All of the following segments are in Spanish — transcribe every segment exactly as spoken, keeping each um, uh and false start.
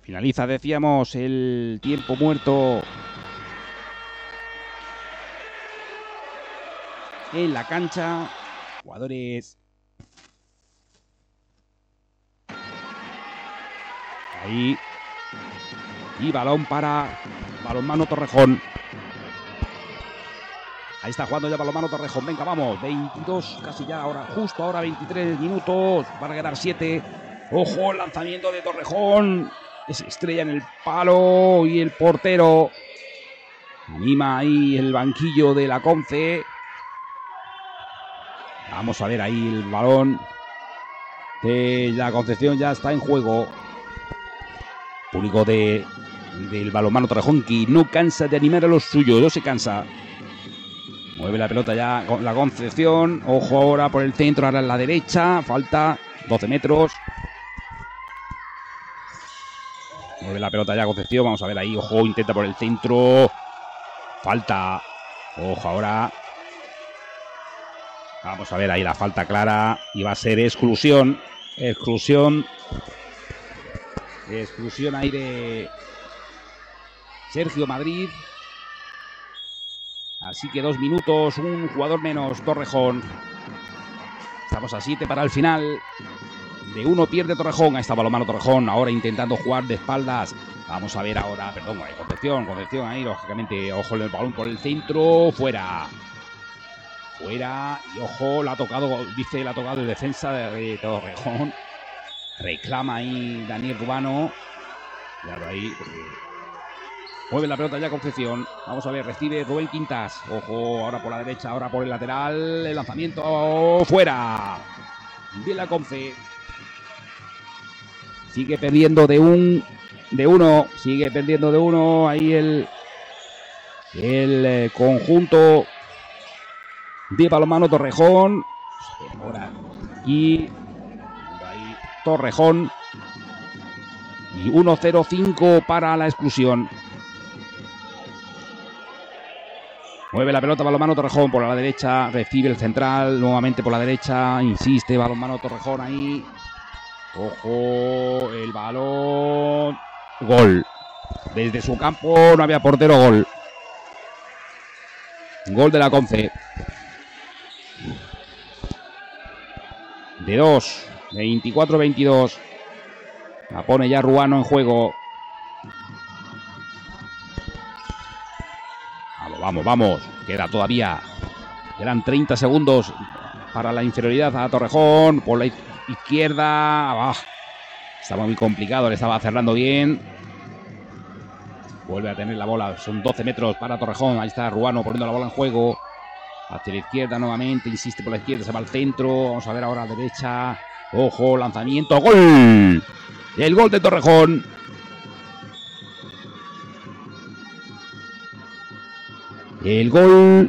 Finaliza, decíamos, el tiempo muerto en la cancha. Jugadores ahí. Y balón para Balonmano Torrejón. Ahí está jugando ya Balonmano Torrejón. Venga, vamos. veintidós, casi ya ahora, justo ahora veintitrés minutos. Para quedar siete. Ojo, el lanzamiento de Torrejón. Se estrella en el palo y el portero anima ahí el banquillo de la Conce. Vamos a ver ahí el balón de la Concepción, ya está en juego. Público de, del Balonmano Torrejón que no cansa de animar a los suyos, no se cansa. Mueve la pelota ya con la Concepción. Ojo ahora por el centro, ahora en la derecha. Falta doce metros. Mueve la pelota ya Concepción. Vamos a ver ahí. Ojo, intenta por el centro. Falta. Ojo ahora. Vamos a ver ahí la falta clara. Y va a ser exclusión. Exclusión. Exclusión ahí de Sergio Madrid. Así que dos minutos, un jugador menos, Torrejón. Estamos a siete para el final. De uno pierde Torrejón. Ahí está Balonmano Torrejón, ahora intentando jugar de espaldas. Vamos a ver ahora, perdón, Concepción, Concepción ahí, lógicamente, ojo el balón por el centro, fuera. Fuera, y ojo, la ha tocado, dice, la ha tocado el defensa de Torrejón. Reclama ahí Daniel Rubano. Claro, ahí. Mueve la pelota ya Concepción. Vamos a ver, recibe Rubén Quintas. Ojo, ahora por la derecha, ahora por el lateral. El lanzamiento fuera. De la Conce. Sigue perdiendo de un. De uno. Sigue perdiendo de uno. Ahí el. El eh, conjunto de Balonmano Torrejón. Ahora. Y. Ahí Torrejón. Y uno cero cinco para la exclusión. Mueve la pelota Balonmano Torrejón por la derecha, recibe el central, nuevamente por la derecha, insiste Balonmano Torrejón ahí. Ojo, el balón. Gol. Desde su campo no había portero, gol. Gol de la Conce. De dos, veinticuatro veintidós. La pone ya Ruano en juego. Vamos, vamos, vamos. Queda todavía. Quedan treinta segundos para la inferioridad a Torrejón. Por la izquierda. Ah, estaba muy complicado, le estaba cerrando bien. Vuelve a tener la bola. Son doce metros para Torrejón. Ahí está Ruano poniendo la bola en juego. Hacia la izquierda nuevamente. Insiste por la izquierda. Se va al centro. Vamos a ver ahora a la derecha. Ojo, lanzamiento. ¡Gol! El gol de Torrejón. El gol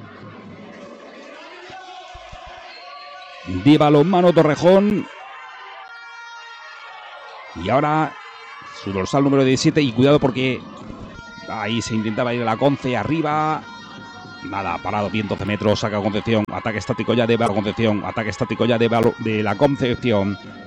de Balonmano Torrejón. Y ahora su dorsal número diecisiete. Y cuidado porque ahí se intentaba ir a la Conce arriba. Nada, parado bien doce metros. Saca Concepción. Ataque estático ya de la Concepción. Ataque estático ya de, de la Concepción.